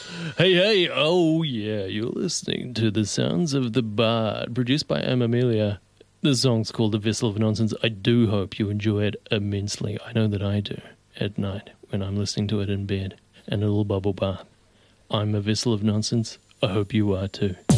Hey, oh yeah, you're listening to The Sounds of the Bard, produced by Amelia. The song's called A Vessel of Nonsense. I do hope you enjoy it immensely. I know that I do, at night, when I'm listening to it in bed, and a little bubble bath. I'm A Vessel of Nonsense. I hope you are too.